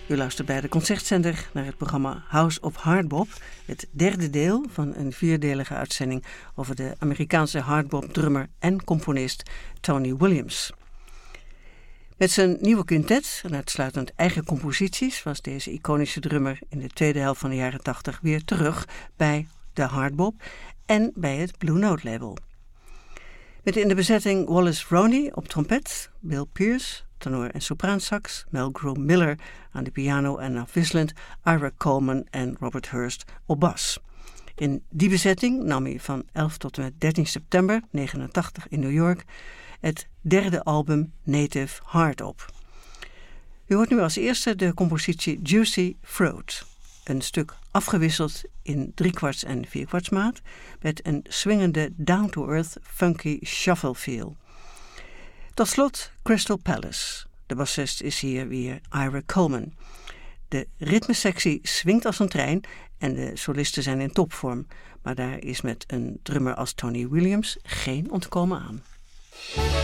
U luistert bij de Concertzender naar het programma House of Hardbop, het derde deel van een vierdelige uitzending over de Amerikaanse hardbop-drummer en componist Tony Williams. Met zijn nieuwe quintet en uitsluitend eigen composities was deze iconische drummer in de tweede helft van de jaren 80 weer terug bij de hardbop en bij het Blue Note label. Met in de bezetting Wallace Roney op trompet, Bill Pierce, tenor en sopraansax, Mel Groom Miller aan de piano en afwisselend Ira Coleman en Robert Hurst op bas. In die bezetting nam hij van 11 tot en met 13 september 1989 in New York het derde album Native Heart op. U hoort nu als eerste de compositie Juicy Fruit, een stuk afgewisseld in 3/4 en 4/4 maat met een swingende down-to-earth funky shuffle feel. Tot slot Crystal Palace. De bassist is hier weer Ira Coleman. De ritmesectie swingt als een trein en de solisten zijn in topvorm. Maar daar is met een drummer als Tony Williams geen ontkomen aan.